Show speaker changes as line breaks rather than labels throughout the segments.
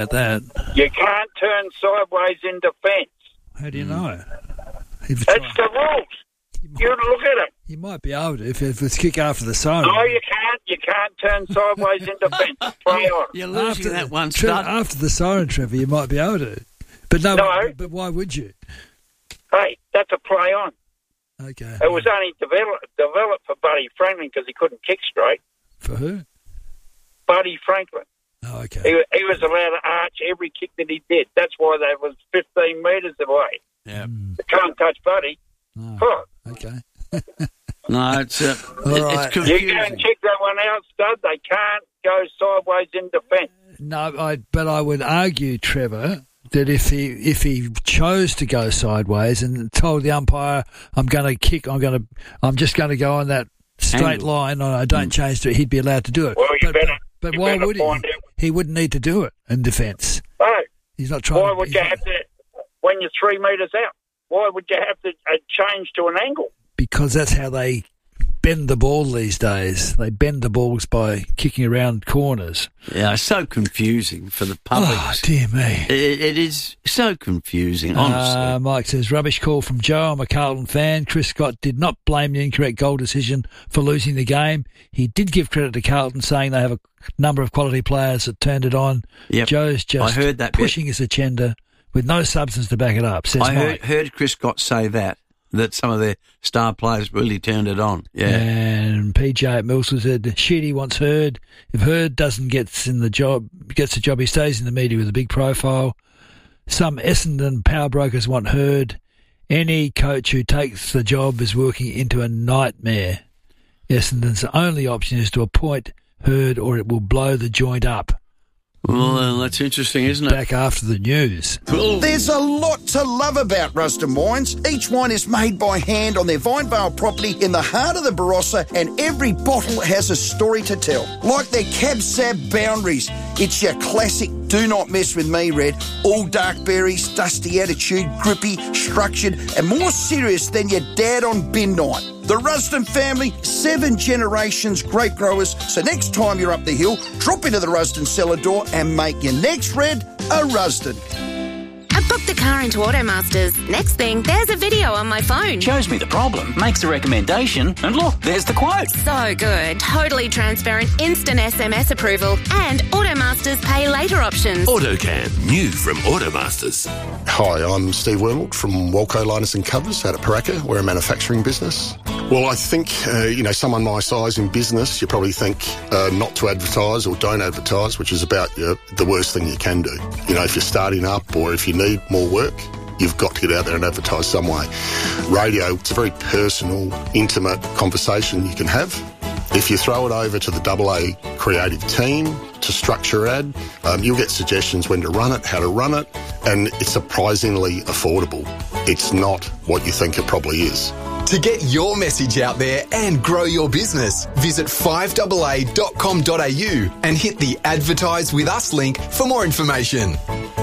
At that.
You can't turn sideways in defence.
How do you know?
It's the rules. You look at it.
You might be able to if it's kick after the siren.
No, you can't. You can't turn sideways in defence. Play on.
You're losing that one
Trevor, after the siren, Trevor, you might be able to. But no. But why would you?
Hey, that's a play on.
Okay.
It was only developed for Buddy Franklin because he couldn't kick straight.
For who?
Buddy Franklin.
Oh, okay.
He was allowed to arch every kick that he did. That's why they was 15 metres away.
Yeah.
They can't touch Buddy.
Oh,
huh.
Okay.
No, it's
right.
confusing.
You go and check that one out, Stud. They can't go sideways in defence.
No, but I would argue, Trevor, that if he chose to go sideways and told the umpire, I'm just going to go on that straight line, and I don't change to it, he'd be allowed to do it.
Well,
but why would he? He wouldn't need to do it in defence.
No.
He's not trying.
Why would you have to, when you're 3 metres out? Why would you have to change to an angle?
Because that's how they bend the ball these days. They bend the balls by kicking around corners.
Yeah, it's so confusing for the public.
Oh, dear me.
It is so confusing, honestly.
Mike says, rubbish call from Joe. I'm a Carlton fan. Chris Scott did not blame the incorrect goal decision for losing the game. He did give credit to Carlton, saying they have a number of quality players that turned it on.
Yep.
Joe's just
I heard that
pushing his agenda with no substance to back it up, says Mike.
I heard Chris Scott say that some of their star players really turned it on. Yeah.
And PJ at Milson said, Sheedy wants Hurd. If Hurd gets the job, he stays in the media with a big profile. Some Essendon power brokers want Hurd. Any coach who takes the job is working into a nightmare. Essendon's only option is to appoint Hurd or it will blow the joint up.
Well, that's interesting, isn't it?
Back after the news.
There's a lot to love about Ruston Wines. Each wine is made by hand on their Vinevale property in the heart of the Barossa, and every bottle has a story to tell. Like their Cab Sab Boundaries. It's your classic do not mess with me red. All dark berries, dusty attitude, grippy, structured, and more serious than your dad on bin night. The Rusden family, 7 generations great growers. So next time you're up the hill, drop into the Rusden cellar door and make your next red a Rusden.
I booked the car into Automasters. Next thing, there's a video on my phone.
Shows me the problem, makes a recommendation, and look, there's the quote.
So good. Totally transparent, instant SMS approval, and Automasters pay later options.
AutoCam, new from Automasters.
Hi, I'm Steve Wormald from Walco Linus and Covers out of Paraka. We're a manufacturing business. Well, I think, someone my size in business, you probably think not to advertise or don't advertise, which is about the worst thing you can do. If you're starting up or if you need more work, you've got to get out there and advertise some way. Radio, it's a very personal, intimate conversation you can have. If you throw it over to the AA creative team to structure an ad, you'll get suggestions when to run it, how to run it, and it's surprisingly affordable. It's not what you think it probably is.
To get your message out there and grow your business, visit 5AA.com.au and hit the Advertise With Us link for more information.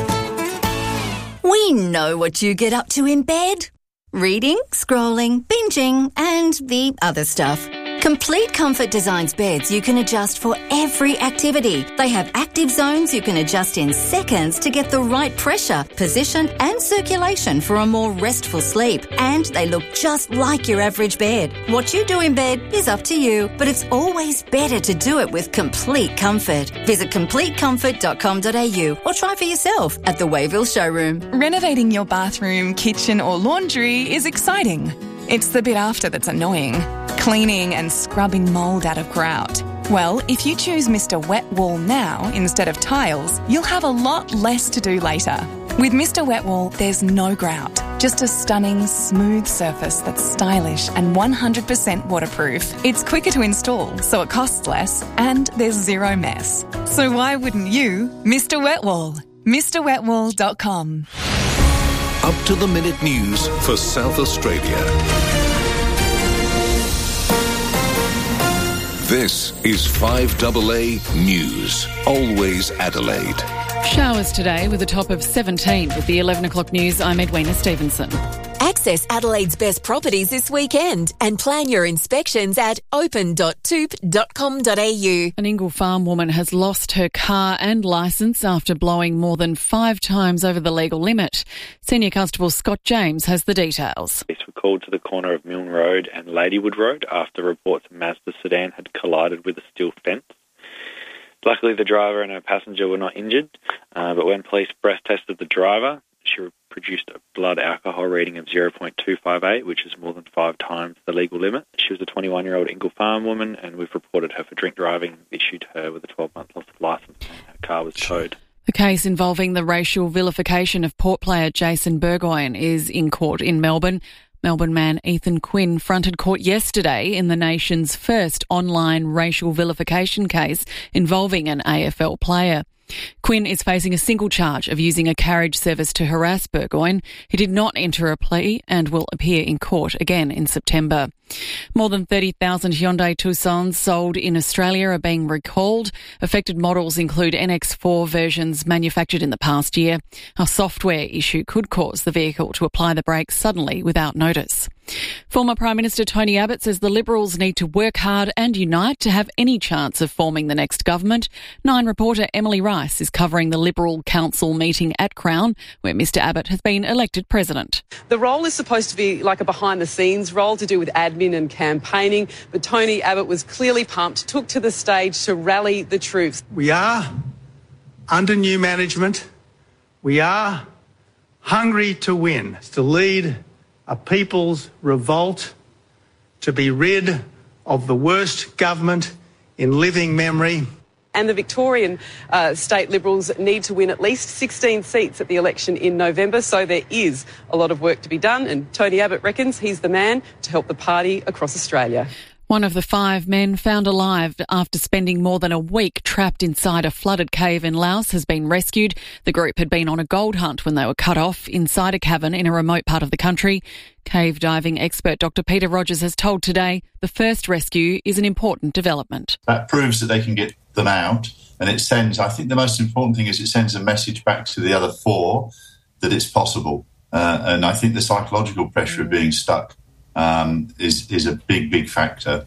We know what you get up to in bed. Reading, scrolling, binging, and the other stuff. Complete Comfort designs beds you can adjust for every activity. They have active zones you can adjust in seconds to get the right pressure, position, and circulation for a more restful sleep. And they look just like your average bed. What you do in bed is up to you, but it's always better to do it with Complete Comfort. Visit CompleteComfort.com.au or try for yourself at the Wayville showroom.
Renovating your bathroom, kitchen, or laundry is exciting. It's the bit after that's annoying. Cleaning and scrubbing mould out of grout. Well, if you choose Mr. Wet Wall now instead of tiles, you'll have a lot less to do later. With Mr. Wet Wall, there's no grout. Just a stunning, smooth surface that's stylish and 100% waterproof. It's quicker to install, so it costs less, and there's zero mess. So why wouldn't you? Mr. Wet Wall. MrWetWall.com.
Up-to-the-minute news for South Australia. This is 5AA News. Always Adelaide.
Showers today with a top of 17. With the 11 o'clock news, I'm Edwina Stevenson. Access Adelaide's best properties this weekend and plan your inspections at open.toop.com.au.
An Ingle Farm woman has lost her car and licence after blowing more than 5 times over the legal limit. Senior Constable Scott James has the details.
Police were called to the corner of Milne Road and Ladywood Road after reports a Mazda sedan had collided with a steel fence. Luckily, the driver and her passenger were not injured, but when police breath tested the driver, she produced a blood alcohol reading of 0.258, which is more than 5 times the legal limit. She was a 21-year-old Ingle Farm woman, and we've reported her for drink driving, issued her with a 12-month loss of licence, and her car was towed.
The case involving the racial vilification of Port player Jason Burgoyne is in court in Melbourne. Melbourne man Ethan Quinn fronted court yesterday in the nation's first online racial vilification case involving an AFL player. Quinn is facing a single charge of using a carriage service to harass Burgoyne. He did not enter a plea and will appear in court again in September. More than 30,000 Hyundai Tucsons sold in Australia are being recalled. Affected models include NX4 versions manufactured in the past year. A software issue could cause the vehicle to apply the brakes suddenly without notice. Former Prime Minister Tony Abbott says the Liberals need to work hard and unite to have any chance of forming the next government. Nine reporter Emily Rice is covering the Liberal Council meeting at Crown, where Mr Abbott has been elected president.
The role is supposed to be like a behind-the-scenes role to do with admin and campaigning, but Tony Abbott was clearly pumped, took to the stage to rally the troops.
We are under new management. We are hungry to win, to lead a people's revolt, to be rid of the worst government in living memory.
And the Victorian state Liberals need to win at least 16 seats at the election in November, so there is a lot of work to be done, and Tony Abbott reckons he's the man to help the party across Australia.
One of the 5 men found alive after spending more than a week trapped inside a flooded cave in Laos has been rescued. The group had been on a gold hunt when they were cut off inside a cavern in a remote part of the country. Cave diving expert Dr. Peter Rogers has told Today the first rescue is an important development.
That proves that they can get them out, and it sends, I think the most important thing is it sends a message back to the other 4 that it's possible. And I think the psychological pressure of being stuck is a big factor.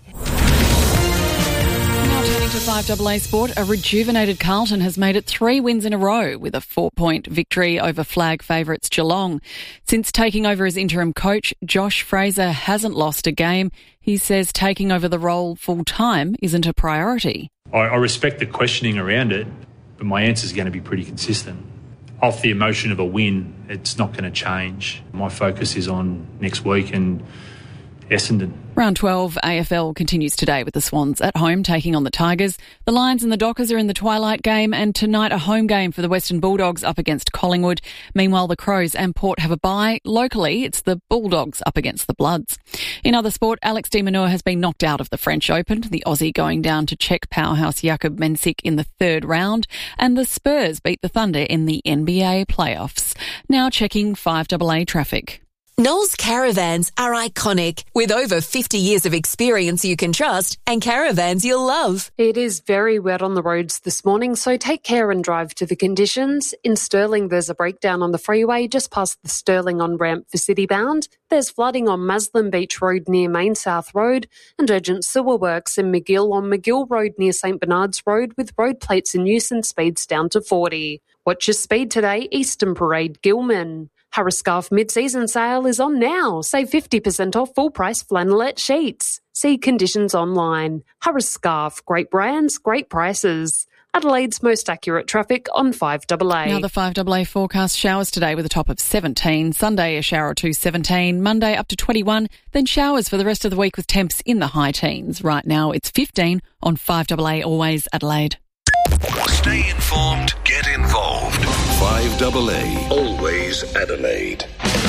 Now turning to 5AA sport, a rejuvenated Carlton has made it 3 wins in a row with a 4-point victory over flag favourites Geelong. Since taking over as interim coach, Josh Fraser hasn't lost a game. He says taking over the role full-time isn't a priority.
I respect the questioning around it, but my answer is going to be pretty consistent. Off the emotion of a win, it's not going to change. My focus is on next week and Essendon.
Round 12 AFL continues today with the Swans at home taking on the Tigers. The Lions and the Dockers are in the twilight game, and tonight a home game for the Western Bulldogs up against Collingwood. Meanwhile, the Crows and Port have a bye. Locally, it's the Bulldogs up against the Bloods. In other sport, Alex de Minaur has been knocked out of the French Open, the Aussie going down to Czech powerhouse Jakub Mensik in the 3rd round, and the Spurs beat the Thunder in the NBA playoffs. Now checking 5AA traffic.
Knowles Caravans are iconic, with over 50 years of experience you can trust and caravans you'll love.
It is very wet on the roads this morning, so take care and drive to the conditions. In Stirling, there's a breakdown on the freeway just past the Stirling on-ramp for Citybound. There's flooding on Maslin Beach Road near Main South Road, and urgent sewer works in McGill on McGill Road near St Bernard's Road, with road plates and use and speeds down to 40. Watch your speed today, Eastern Parade, Gilman. Harris Scarf mid-season sale is on now. Save 50% off full-price flannelette sheets. See conditions online. Harris Scarf, great brands, great prices. Adelaide's most accurate traffic on 5AA.
Now the 5AA forecast: showers today with a top of 17. Sunday a shower or 2, 17. Monday up to 21. Then showers for the rest of the week with temps in the high teens. Right now it's 15 on 5AA, always Adelaide.
Stay informed, get involved. 5AA, always Adelaide.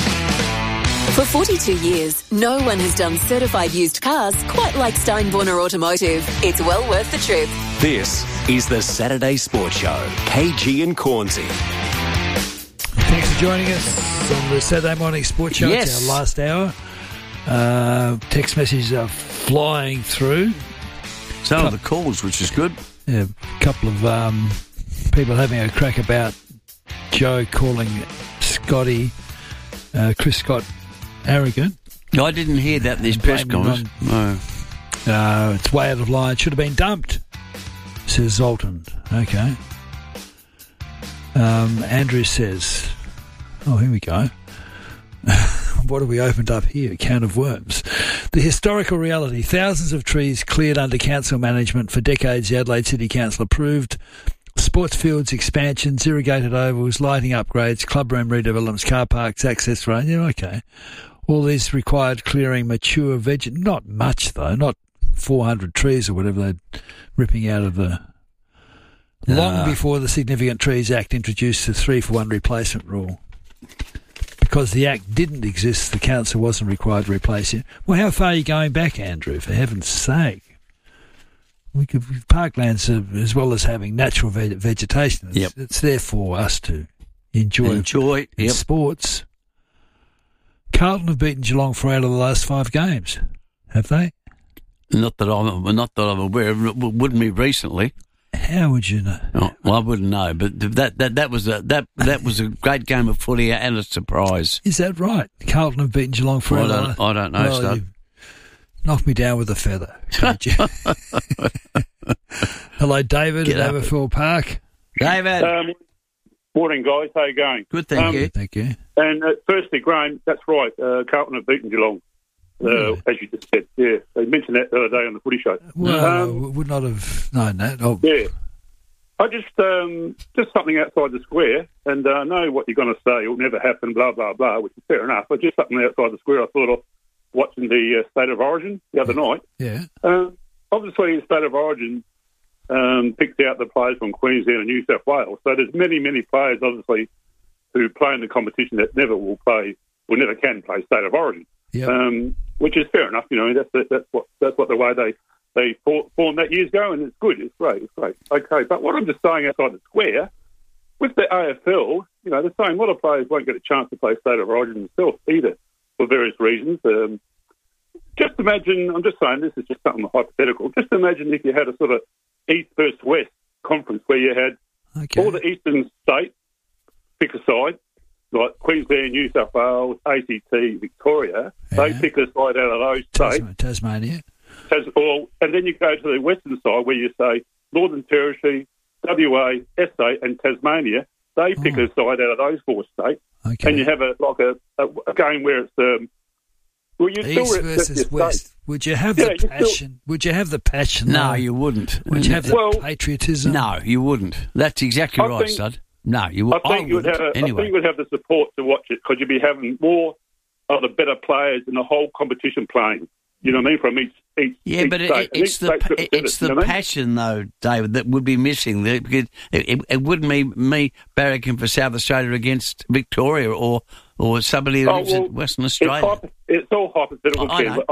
For 42 years, no one has done certified used cars quite like Steinborner Automotive. It's well worth the trip.
This is the Saturday Sports Show. KG and Cornsey.
Thanks for joining us on the Saturday Morning Sports Show.
Yes.
It's our last hour. Text messages are flying through.
Some of the calls, which is good.
Yeah, a couple of people having a crack about Joe calling Scotty, Chris Scott, arrogant.
I didn't hear that in this press conference. No.
It's way out of line. Should have been dumped, says Zoltan. Okay. Andrew says, oh, here we go. What have we opened up here? A can of worms. The historical reality. Thousands of trees cleared under council management for decades. The Adelaide City Council approved sports fields expansions, irrigated ovals, lighting upgrades, clubroom redevelopments, car parks, access roads. Yeah, okay. All these required clearing mature vegetation. Not much, though. Not 400 trees or whatever they're ripping out of the... Long before the Significant Trees Act introduced the 3-for-1 replacement rule. Because the Act didn't exist, the council wasn't required to replace it. Well, how far are you going back, Andrew, for heaven's sake? We could parklands, as well as having natural vegetation, it's there for us to enjoy sports. Carlton have beaten Geelong 4 out of the last 5 games, have they?
Not that I'm aware of. Wouldn't be recently.
How would you know?
Oh, well, I wouldn't know, but that was a great game of footy and a surprise.
Is that right? Carlton have beaten Geelong 4 out of the
I don't know, Stuff.
Knock me down with a feather. Hello, David at Aberfield Park.
David.
Morning, guys. How you going?
Good, thank you.
Thank you.
And firstly, Graham, that's right. Carlton have beaten Geelong, as you just said. Yeah, they mentioned that the other day on the Footy Show.
Well, would not have known that. Oh.
Yeah. I just something outside the square, and I know what you're going to say. It'll never happen, blah, blah, blah, which is fair enough. But just something outside the square I thought of watching the State of Origin the other night.
Yeah.
Obviously, the State of Origin picked out the players from Queensland and New South Wales. So there's many, many players, obviously, who play in the competition that never never can play State of Origin.
Yep.
Which is fair enough. You know, that's what the way they formed that years ago, and it's good. It's great. Okay, but what I'm just saying outside the square, with the AFL, you know, they're saying a lot of players won't get a chance to play State of Origin themselves either, for various reasons. Just imagine, I'm just saying, this is just something hypothetical. Just imagine if you had a sort of East versus West conference where you had all the eastern states pick a side, like Queensland, New South Wales, ACT, Victoria. They pick a side out of those states.
Tasmania.
And then you go to the western side where you say Northern Territory, WA, SA and Tasmania. They pick a side out of those 4 states.
Okay.
And you have a game where it's...
East versus West. Would you have the passion? Would you have the passion?
No, you wouldn't.
Would you have the patriotism?
No, you wouldn't. That's exactly right, Stud. No, you would.
I think you would have the support to watch it because you'd be having more of the better players in the whole competition playing. You know what I mean? From each
but
state.
It's the passion, though, David, that would be missing. It wouldn't be me barracking for South Australia against Victoria or somebody who lives in Western Australia.
It's all hypothetical.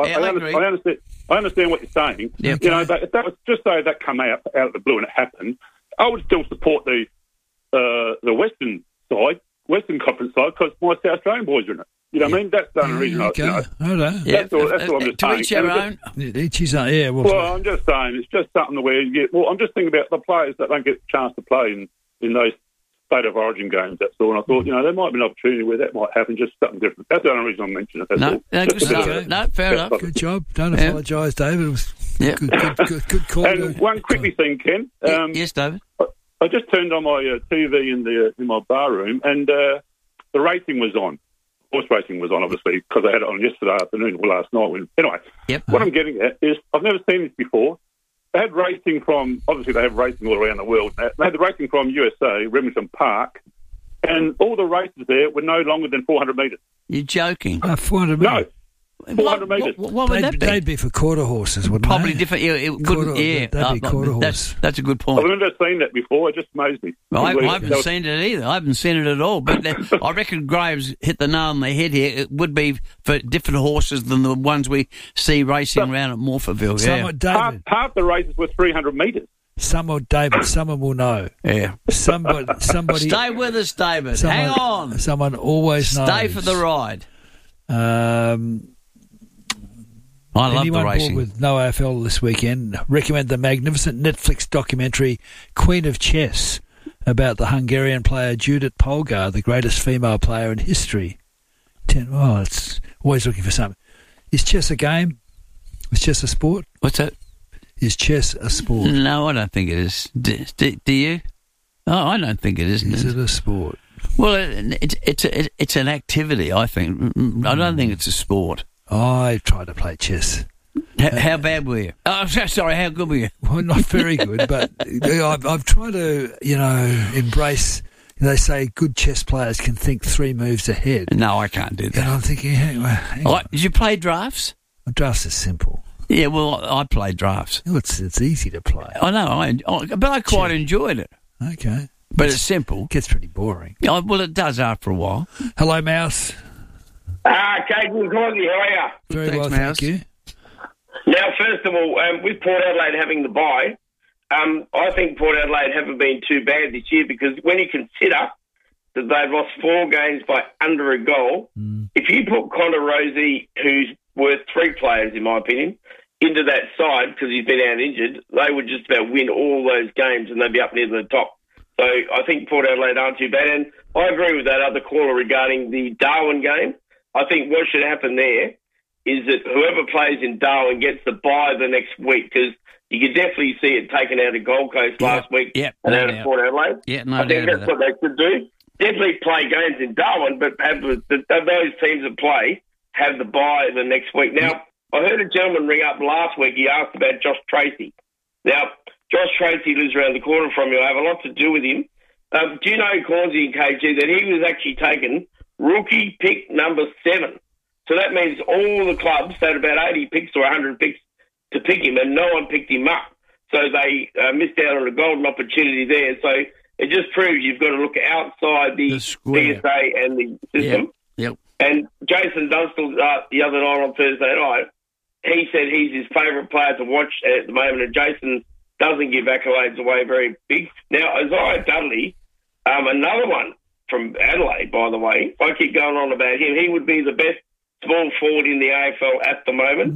I understand what you're saying.
Yeah,
you know, but if that was just say that come out of the blue and it happened, I would still support the Western side, Western Conference side, because my South Australian boys are in it. You know what I mean? That's the only reason.
Okay.
That's all I'm just saying.
To each their own.
Each his own. Yeah.
Well, I'm just saying it's just something where you get. Well, I'm just thinking about the players that don't get a chance to play in those State of Origin games. That's all. And I thought, you know, there might be an opportunity where that might happen. Just something different. That's the only reason I'm mentioning it.
No, fair enough.
Good job. Don't apologise, David. It was good call.
And one quickly thing, Ken.
Yes, David.
I just turned on my TV in my bar room, and the racing was on. Horse racing was on, obviously, because I had it on yesterday afternoon or last night. Anyway, what I'm getting at is I've never seen this before. They had racing from, obviously they have racing all around the world. They had the racing from USA, Remington Park, and all the races there were no longer than 400 metres.
You're joking.
400 metres?
No. 400 metres.
What would that be?
They'd be for quarter horses, wouldn't
Probably
they?
different. Yeah, it wouldn't.
They'd be quarter horse.
That's a good point.
I've never seen that before. It just amazed me.
I haven't seen it either. I haven't seen it at all. But I reckon Graves hit the nail on the head here. It would be for different horses than the ones we see racing around at Morphettville. Yeah.
Half the races were 300 metres.
Someone will know.
Yeah.
Somebody.
Stay with us, David. Hang on.
Someone always knows.
Stay for the ride. I love
Anyone
the racing.
Bored with no AFL this weekend, recommend the magnificent Netflix documentary Queen of Chess about the Hungarian player Judith Polgar, the greatest female player in history. Oh, it's always looking for something. Is chess a game? Is chess a sport?
What's that?
Is chess a sport?
No, I don't think it is. Do you? Oh, I don't think it is.
Is it a sport?
Well, it's an activity, I think. I don't think it's a sport.
I tried to play chess.
How bad were you? Oh, I'm so sorry, how good were you?
Well, not very good, but I've tried to, embrace... They say good chess players can think 3 moves ahead.
No, I can't do that.
And I'm thinking, hang on.
Did you play drafts?
Drafts are simple.
Yeah, well, I played drafts.
Oh, it's easy to play.
I know, but I quite enjoyed it.
Okay.
But it's simple.
It gets pretty boring.
Yeah, well, it does after a while.
Hello, Mouse.
Kate and Corny, how are you?
Very
Thanks,
well,
Mouse.
thank you.
Now, first of all, with Port Adelaide having the bye, I think Port Adelaide haven't been too bad this year because when you consider that they've lost 4 games by under a goal, if you put Connor Rozee, who's worth 3 players, in my opinion, into that side because he's been out injured, they would just about win all those games and they'd be up near the top. So I think Port Adelaide aren't too bad. And I agree with that other caller regarding the Darwin game. I think what should happen there is that whoever plays in Darwin gets the bye the next week because you could definitely see it taken out of Gold Coast last week and out of Port Adelaide.
Yeah, no
I think
doubt
that's what they should do. Definitely play games in Darwin, but have those teams that play have the bye the next week. Now, I heard a gentleman ring up last week. He asked about Josh Tracy. Now, Josh Tracy lives around the corner from you. I have a lot to do with him. Do you know, Cornsey and KG, that he was actually taken rookie pick number 7? So that means all the clubs had about 80 picks or 100 picks to pick him, and no one picked him up. So they missed out on a golden opportunity there. So it just proves you've got to look outside the PSA and the system.
Yep.
And Jason Dunstall, the other night on Thursday night, he said he's his favourite player to watch at the moment, and Jason doesn't give accolades away very big. Now, Isaiah Dudley, another one from Adelaide, by the way, I keep going on about him, he would be the best small forward in the AFL at the moment.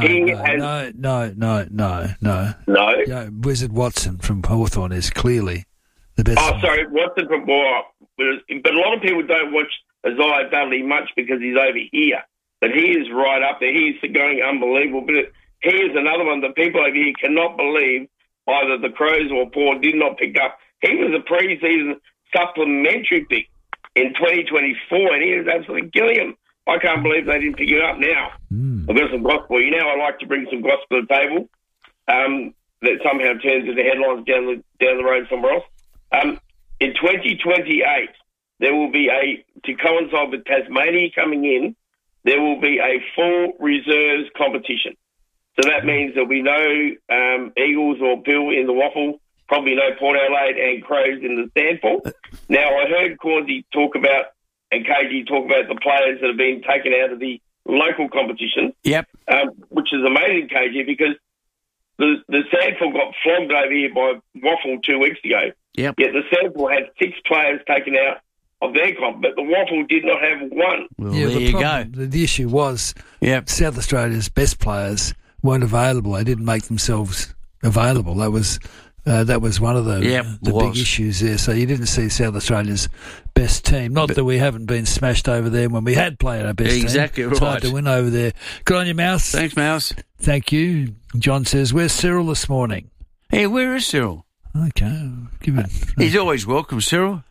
No.
Yeah, Wizard Watson from Hawthorn is clearly the best.
Oh, sorry, Watson from Borat. But a lot of people don't watch Isaiah Dudley much because he's over here. But he is right up there. He's going unbelievable. But he is another one that people over here cannot believe either the Crows or Port did not pick up. He was a pre-season supplementary pick in 2024, and he is absolutely killing him. I can't believe they didn't pick him up now. I've got some gospel. I like to bring some gospel to the table that somehow turns into headlines down the road somewhere else. In 2028, there will be to coincide with Tasmania coming in, there will be a full reserves competition. So that means there'll be no Eagles or Bill in the waffle, probably no Port Adelaide and Crows in the Sandford. Now, I heard Cornsey talk about, and KG talk about the players that have been taken out of the local competition.
Yep.
Which is amazing, KG, because the Sandford got flogged over here by Waffle 2 weeks ago.
Yep.
Yet the Sandford had 6 players taken out of their comp, but the Waffle did not have 1.
Well, there you go.
The issue was South Australia's best players weren't available. They didn't make themselves available. That was one of the big issues there. So you didn't see South Australia's best team. Not that we haven't been smashed over there when we had played our best team.
Exactly right.
It's hard to win over there. Good on you, Mouse.
Thanks, Mouse.
Thank you. John says, where's Cyril this morning?
Hey, where is Cyril?
Okay.
He's always welcome, Cyril.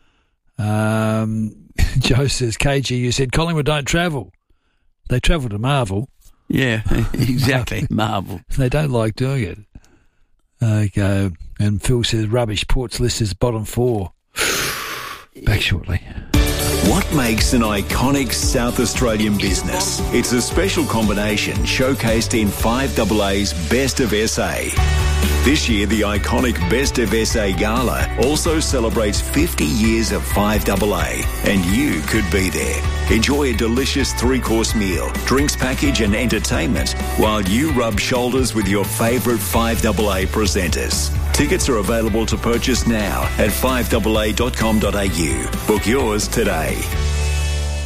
Joe says, KG, you said Collingwood don't travel. They travel to Marvel.
Yeah, exactly. Marvel.
They don't like doing it. Okay. And Phil says, rubbish. Port's list is bottom 4. Back shortly.
What makes an iconic South Australian business? It's a special combination showcased in 5AA's Best of SA. This year, the iconic Best of SA Gala also celebrates 50 years of 5AA, and you could be there. Enjoy a delicious 3-course meal, drinks package and entertainment while you rub shoulders with your favourite 5AA presenters. Tickets are available to purchase now at 5AA.com.au. Book yours today.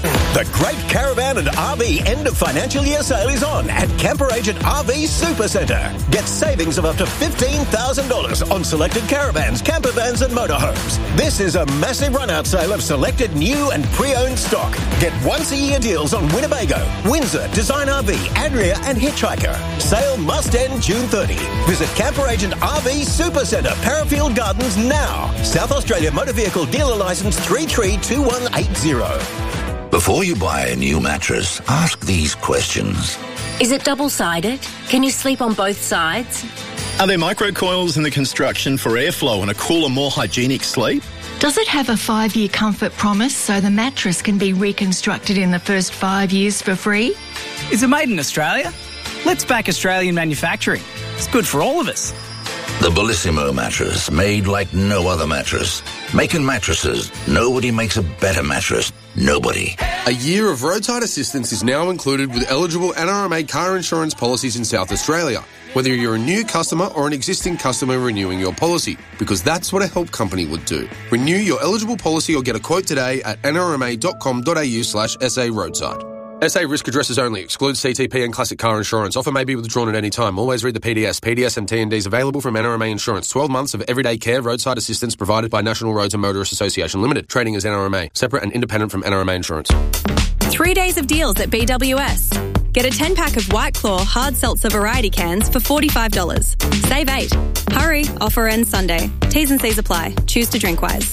The Great Caravan and RV end of financial year sale is on at Camper Agent RV Super Centre. Get savings of up to $15,000 on selected caravans, camper vans and motorhomes. This is a massive run-out sale of selected new and pre-owned stock. Get once-a-year deals on Winnebago, Windsor, Design RV, Adria and Hitchhiker. Sale must end June 30. Visit Camper Agent RV Super Centre, Parafield Gardens now. South Australia Motor Vehicle Dealer Licence 332180.
Before you buy a new mattress, ask these questions.
Is it double-sided? Can you sleep on both sides?
Are there microcoils in the construction for airflow and a cooler, more hygienic sleep?
Does it have a 5-year comfort promise so the mattress can be reconstructed in the first 5 years for free?
Is it made in Australia? Let's back Australian manufacturing. It's good for all of us.
The Bellissimo mattress, made like no other mattress. Making mattresses, nobody makes a better mattress. Nobody.
A year of roadside assistance is now included with eligible NRMA car insurance policies in South Australia, whether you're a new customer or an existing customer renewing your policy, because that's what a help company would do. Renew your eligible policy or get a quote today at nrma.com.au/SA roadside. SA risk addresses only. Excludes CTP and classic car insurance. Offer may be withdrawn at any time. Always read the PDS. PDS and T&Ds available from NRMA Insurance. 12 months of everyday care roadside assistance provided by National Roads and Motorists Association Limited. Trading as NRMA. Separate and independent from NRMA Insurance.
3 days of deals at BWS. Get a 10-pack of White Claw hard seltzer variety cans for $45. Save $8. Hurry. Offer ends Sunday. T's and C's apply. Choose to drink wise.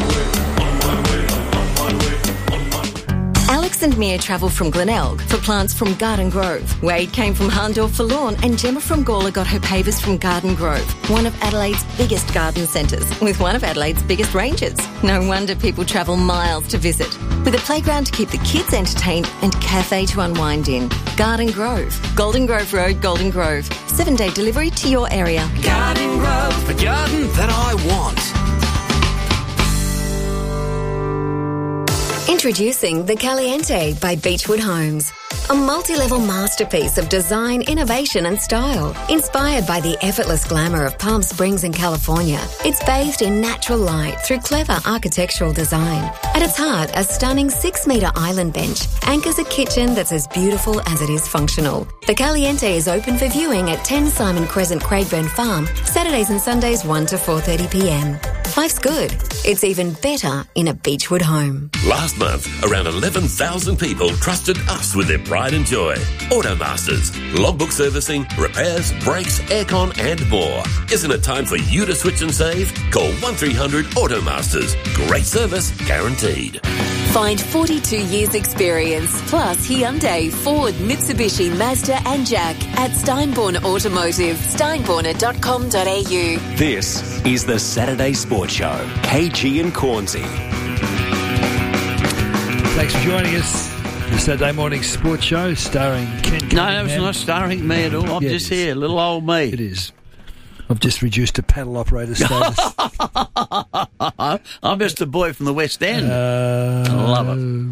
Alex and Mia travel from Glenelg for plants from Garden Grove. Wade came from Hahndorf for lawn, and Gemma from Gawler got her pavers from Garden Grove, one of Adelaide's biggest garden centres, with one of Adelaide's biggest ranges. No wonder people travel miles to visit. With a playground to keep the kids entertained and cafe to unwind in. Garden Grove. Golden Grove Road, Golden Grove. 7-day delivery to your area.
Garden Grove, the garden that I want.
Introducing the Caliente by Beechwood Homes. A multi-level masterpiece of design, innovation and style. Inspired by the effortless glamour of Palm Springs in California, it's bathed in natural light through clever architectural design. At its heart, a stunning 6-metre island bench anchors a kitchen that's as beautiful as it is functional. The Caliente is open for viewing at 10 Simon Crescent, Craigburn Farm, Saturdays and Sundays 1 to 4:30pm. Life's good. It's even better in a Beechwood home.
Last month, around 11,000 people trusted us with their pride and joy. Automasters. Logbook servicing, repairs, brakes, aircon and more. Isn't it time for you to switch and save? Call 1300 Automasters. Great service guaranteed.
Find 42 years experience, plus Hyundai, Ford, Mitsubishi, Mazda and Jack at Steinborn Automotive, steinborner.com.au.
This is the Saturday Sports Show. KG and Cornsey.
Thanks for joining us. The Saturday morning sports show starring Ken Cunningham.
No, it's not starring me at all. I'm just here, little old me.
It is. I've just reduced to paddle operator status.
I'm just a boy from the West End. I love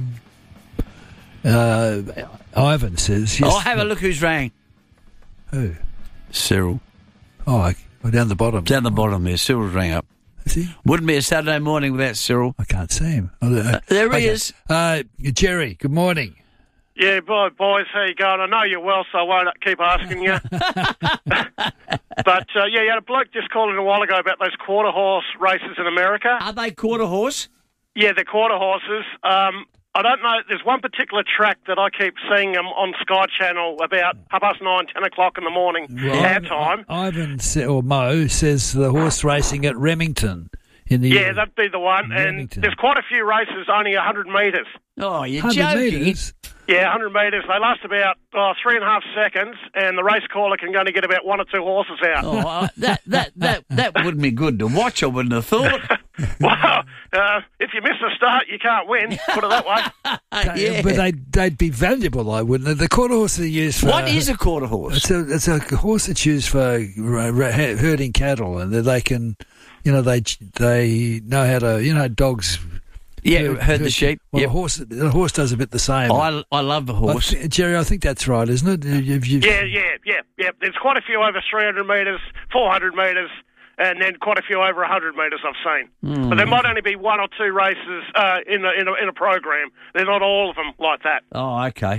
it. Ivan says... Yes,
have a look who's rang.
Who?
Cyril.
Oh, down the bottom.
Down the bottom there. Cyril's rang up.
Is he?
Wouldn't be a Saturday morning without Cyril.
I can't see him.
There he is.
Jerry, good morning.
Yeah, boys, how you going? I know you're well, so I won't keep asking you. But, you had a bloke just calling a while ago about those quarter horse races in America.
Are they quarter horse?
Yeah, they're quarter horses. I don't know. There's one particular track that I keep seeing on Sky Channel about 9:30, 10 o'clock in the morning, our time.
Ivan or Mo says the horse racing at Remington.
Yeah, that'd be the one. Remington. And there's quite a few races, only 100 metres.
Oh, you're joking.
Meters?
Yeah, 100 metres. They last about 3.5 seconds, and the race caller can only get about 1 or 2 horses out.
Oh, that wouldn't be good to watch, I wouldn't have thought.
Well, if you miss the start, you can't win, put it that way.
Yeah. But they'd be valuable, wouldn't they? The quarter horse are used for...
What is a quarter horse?
It's a horse that's used for herding cattle, and they can... they know how to... dogs...
Yeah, herd the sheep.
Well, the horse does a bit the same.
I love the horse.
Jerry, I think that's right, isn't it?
Yeah. There's quite a few over 300 metres, 400 metres, and then quite a few over 100 metres I've seen. But there might only be one or two races in a program. They're not all of them like that.
Oh, okay.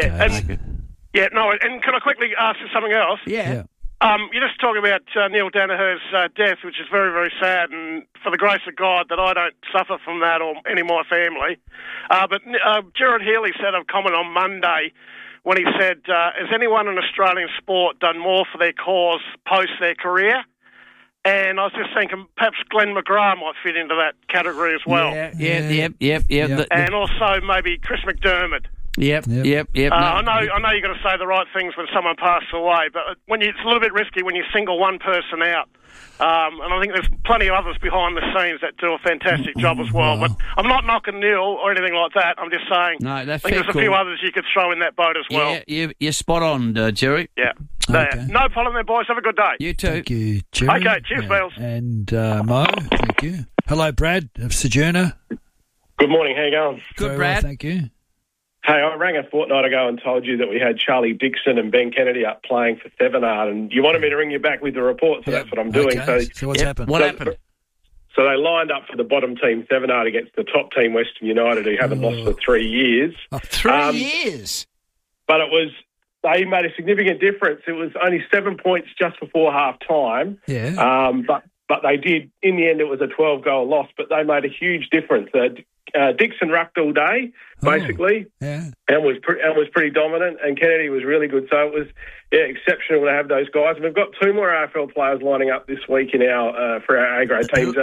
Yeah, no, and can I quickly ask you something else?
Yeah.
You're just talking about Neil Danaher's death, which is very, very sad, and for the grace of God that I don't suffer from that or any of my family. But Gerard Healy said a comment on Monday when he said, has anyone in Australian sport done more for their cause post their career? And I was just thinking perhaps Glenn McGrath might fit into that category as well.
Yep.
And also maybe Chris McDermott.
Yep.
I know you're going to say the right things when someone passes away, but it's a little bit risky when you single one person out. And I think there's plenty of others behind the scenes that do a fantastic job as well. But I'm not knocking Neil or anything like that. I'm just saying I think there's a few others you could throw in that boat as well.
Yeah, you're spot on, Jerry.
Yeah. Okay. No problem there, boys. Have a good day.
You too.
Thank you, Jerry.
Okay, cheers, Bells.
And Mo, thank you. Hello, Brad of Sojourner.
Good morning. How you going?
Good, Brad.
Well, thank you.
Hey, I rang a fortnight ago and told you that we had Charlie Dixon and Ben Kennedy up playing for Thevenard, and you wanted me to ring you back with the report, so that's what I'm doing.
Okay. So what's happened?
What happened? So they lined up for the bottom team, Thevenard, against the top team, Western United, who haven't lost for 3 years.
3 years?
But they made a significant difference. It was only 7 points just before half-time.
Yeah.
But they did, in the end, it was a 12-goal loss, but they made a huge difference. Dixon rucked all day, basically, and was pretty dominant, and Kennedy was really good. So it was exceptional to have those guys. And we've got 2 more AFL players lining up this week in for our A-grade teams.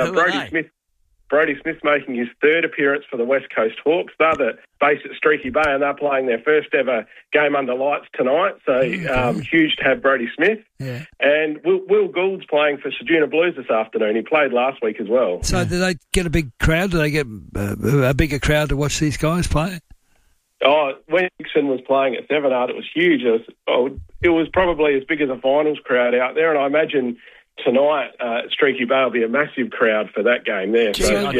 Brody Smith making his 3rd appearance for the West Coast Hawks. They're based at Streaky Bay, and they're playing their first ever game under lights tonight. So huge to have Brody Smith.
Yeah.
And Will Gould's playing for Sojourner Blues this afternoon. He played last week as well.
So do they get a big crowd? Do they get a bigger crowd to watch these guys play?
Oh, when Dixon was playing at Thevenard, it was huge. It was probably as big as a finals crowd out there, and I imagine tonight Streaky Bay will be a massive crowd for that game there.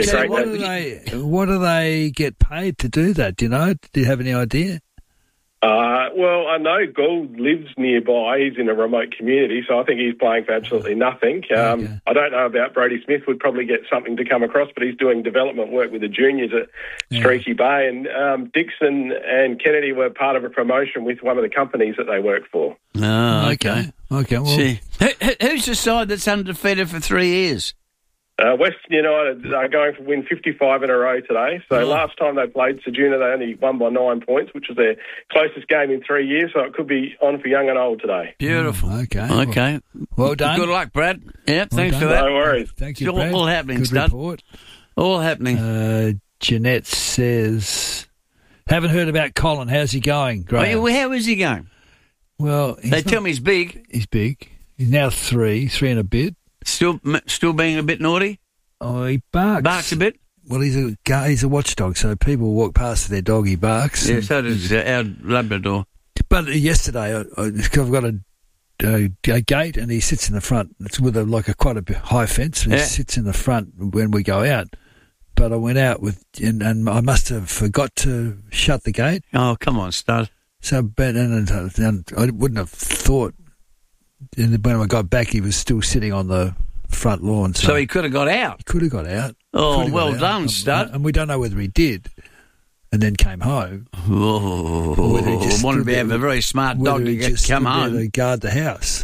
What do they get paid to do that? Do you know? Do you have any idea?
Well, I know Gould lives nearby. He's in a remote community, so I think he's playing for absolutely nothing. I don't know about Brody Smith. Would probably get something to come across, but he's doing development work with the juniors at Streaky Bay. And Dixon and Kennedy were part of a promotion with one of the companies that they work for.
Oh, okay.
Well,
who's the side that's undefeated for 3 years?
Western United are going to win 55 in a row today. So last time they played Sojourner, they only won by 9 points, which was their closest game in 3 years. So it could be on for young and old today.
Beautiful.
Okay. Well done.
Good luck, Brad. Yeah, thanks for that.
No worries.
Thank you, Brad.
All happening,
Good
stud.
report.
All happening.
Jeanette says, haven't heard about Colin. How's he going? Great.
How is he going?
Well,
they tell me he's big.
He's big. He's now 3 and a bit.
Still being a bit naughty?
Oh, he barks.
Barks a bit?
Well, he's a watchdog, so people walk past their dog, he barks.
Yeah, so does our Labrador.
But yesterday, I've got a gate, and he sits in the front. It's with quite a high fence. He sits in the front when we go out. But I went out and I must have forgot to shut the gate.
Oh, come on, stud.
So, and I wouldn't have thought. And when I got back, he was still sitting on the front lawn.
So he could have got out?
He could have got out.
Oh, well done, stud.
And we don't know whether he did and then came home.
Oh, I wanted to have a very smart dog to come home.
To guard the house.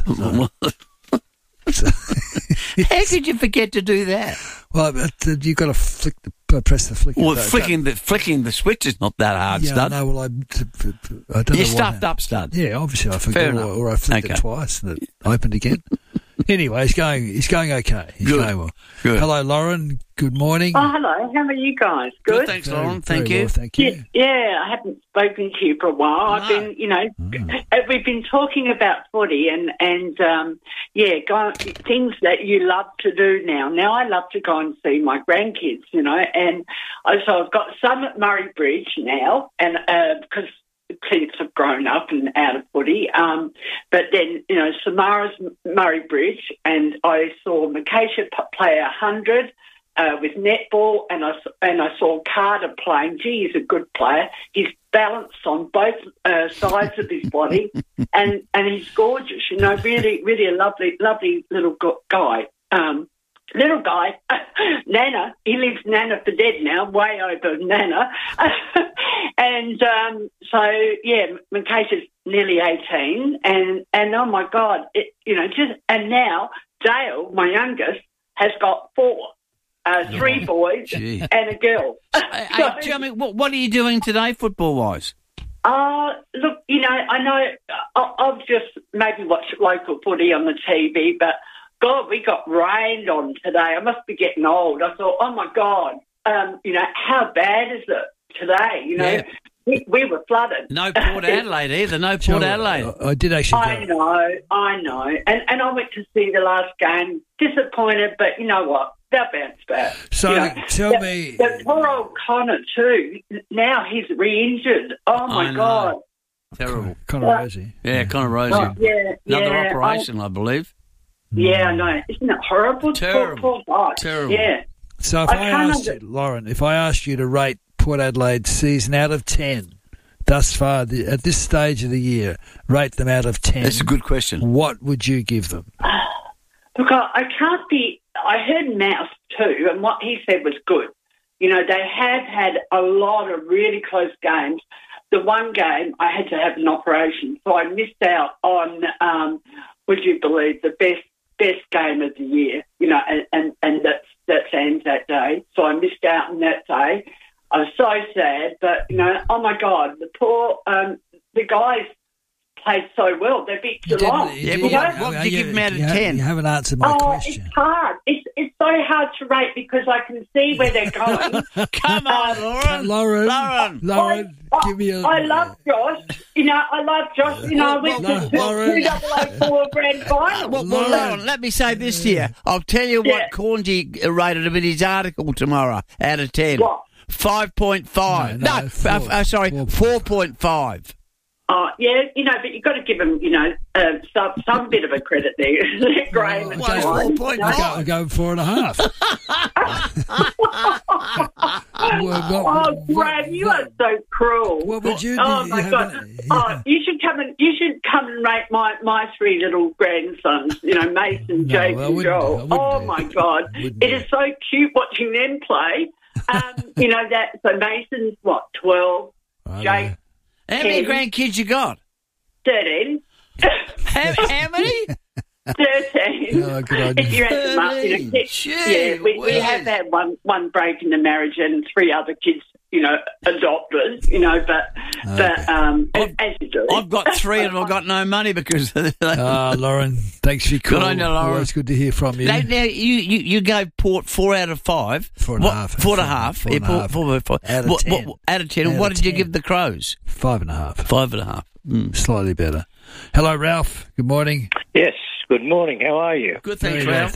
How could you forget to do that?
Well, you've got to press the flicker.
Well, flicking the switch is not that hard, stud.
No, well, I don't know.
You stuffed up, stud.
Yeah, obviously I forgot, or I flicked it twice and it opened again. Anyway, he's going okay. He's going well. Good. Hello, Lauren. Good morning.
Oh, hello. How are you guys? Good.
Thanks, Lauren. Thank you.
Well, thank you.
Yeah, I haven't spoken to you for a while. I've been, we've been talking about footy and things that you love to do now. Now I love to go and see my grandkids, and so I've got some at Murray Bridge now, and because the kids have grown up and out of footy. But then, Samara's Murray Bridge, and I saw Makaisha play 100 with netball, and I saw Carter playing. Gee, he's a good player. He's balanced on both sides of his body, and he's gorgeous. Really, really a lovely little guy. little guy, Nana, he lives Nana for dead now, way over Nana. And so, yeah, Makasha's nearly 18. And oh, my God, and now Dale, my youngest, has got 4. 3 boys and a girl.
Tell me, what are you doing today, football-wise?
Look, I know I've just maybe watched local footy on the TV, but, God, we got rained on today. I must be getting old. I thought, oh, my God, how bad is it today?
Yeah.
We were flooded.
No Port Adelaide either, no Port Adelaide.
I did actually
I know. And I went to see the last game, disappointed, but you know what? They'll bounce back.
So tell me...
The poor old Connor, too, now he's re-injured. Oh, my God.
Terrible.
Connor Rosie.
Yeah, Connor Rosie. Another operation, I believe.
Yeah, I know. Isn't it horrible?
Terrible.
Poor guy.
Terrible.
Yeah.
So if I asked you, Lauren, if I asked you to rate Port Adelaide's season out of 10 thus far, at this stage of the year, rate them out of 10.
That's a good question.
What would you give them?
Look, I can't be... I heard Mouse too, and what he said was good. They have had a lot of really close games. The one game, I had to have an operation, so I missed out on, would you believe, the best game of the year, and that's Anzac Day. So I missed out on that day. I was so sad, but, oh, my God, the poor, the guys played so well. They beat Geelong.
What did you give them out of 10?
You haven't answered my question.
It's hard. It's so hard to rate because I can see where they're going.
Come on, Lauren.
Give me a...
I love Josh. I love Josh. I went to 2004 grand final.
Well, Lauren, let me say this to you. I'll tell you what Corndy rated him in his article tomorrow out of 10.
What?
5.5. No, 4.5.
Yeah, but you've got to give them, some bit of a credit there. Graham and
I'm going 4.5.
Graham, you are so cruel.
What would you do?
Oh, my God. You should come and rate my 3 little grandsons, Mason, Jake and Joel. Oh, my God. It is so cute watching them play. So Mason's, 12? Jake.
How many grandkids you got?
13.
How many?
13.
Oh, good on you.
If you add them up, we have had one break in the marriage and 3 other kids, adopted, but as you do.
I've got 3 and I've got no money because...
Lauren, thanks for your call.
Good on you, Lauren.
Always good to hear from you.
Now you gave Port 4 out of 5.
4.5.
4.5. 4.5.
Out of 10.
Out of 10. What did you give the Crows?
5.5.
5.5.
Slightly better. Hello, Ralph. Good morning.
Yes, good morning. How are you?
Good, thanks, Ralph.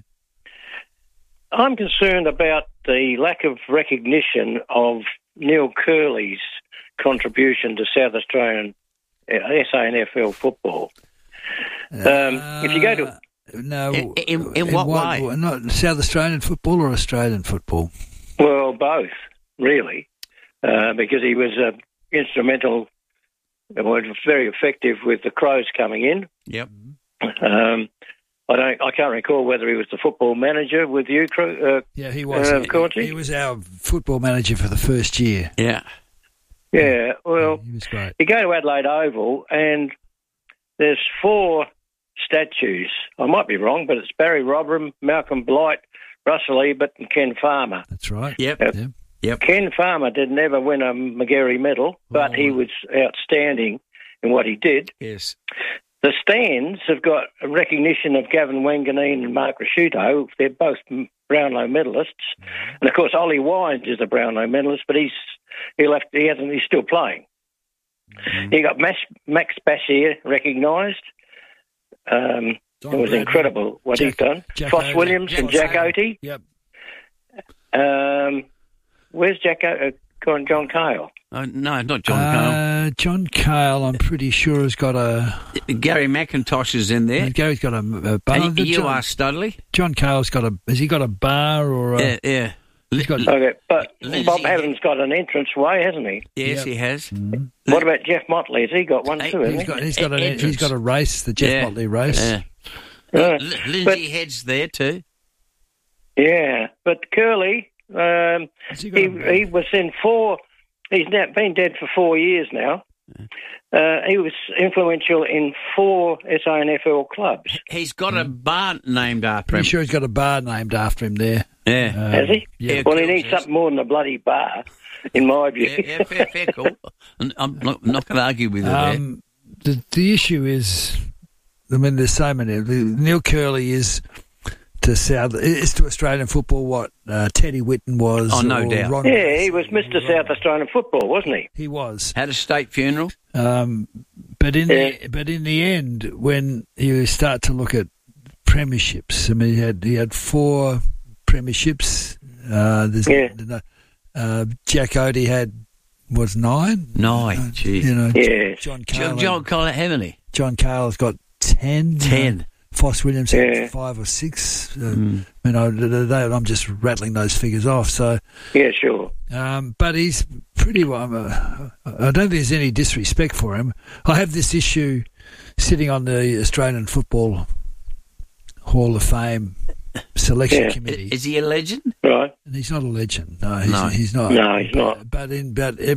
I'm concerned about the lack of recognition of Neil Curley's contribution to South Australian SANFL football. If you go to...
No. In what way?
Not South Australian football or Australian football?
Well, both, really, because he was instrumental, was very effective with the Crows coming in.
Yep.
I can't recall whether he was the football manager with you,
yeah, he was. He was our football manager for the first year.
Yeah.
Yeah, well,
he was great.
You go to Adelaide Oval and there's 4 statues. I might be wrong, but it's Barry Robbram, Malcolm Blight, Russell Ebert and Ken Farmer.
That's right.
Yep.
Ken Farmer didn't ever win a McGarry medal, but he was outstanding in what he did.
Yes.
The stands have got a recognition of Gavin Wanganeen and Mark Rasciuto. They're both Brownlow medalists. And, of course, Ollie Wines is a Brownlow medalist, but he's still playing. You got Max Bassier recognised. It was incredible what he's done. Foss Williams and Jack Oatey.
Yep.
Where's John Cale?
No, not John Cale.
John Cale, I'm pretty sure, has got a...
Gary McIntosh is in there.
Gary's got a bar.
And you are Studley.
John Cale's got a... Has he got a bar or a...
Yeah.
But Bob Haddon's got an entranceway, hasn't he?
Yes, he has.
Mm-hmm. What about Jeff Motley? Has he got one too?
He's got a race, the Jeff Motley race.
Yeah. Lindsay Head's there too.
Yeah, but Curly, he was in 4... He's now been dead for 4 years now. He was influential in 4 SANFL clubs.
He's got a bar named after him.
Pretty sure he's got a bar named after him there.
Yeah.
Has he?
Yeah.
Well, he needs something more than a bloody bar, in my view.
Yeah, fair cool. I'm not going to argue with you there.
The issue is, I mean, there's so many. Neil Curley is to Australian football what Teddy Whitten was.
Oh, no doubt.
Ron
he was Mr. South Australian football, wasn't he?
He was.
Had a state funeral.
But in the end, when you start to look at premierships, I mean, he had 4 premierships. Jack Oatey had 9.
9, geez.
John Cale.
John Cale, heavily.
John Cale's got 10.
10.
Foss Williams had 5 or 6. I'm just rattling those figures off. So
yeah, sure.
But he's pretty well. I don't think there's any disrespect for him. I have this issue sitting on the Australian Football Hall of Fame selection committee.
Is he a legend?
Right.
And he's not a legend. No, he's not.
No, he's not.
But in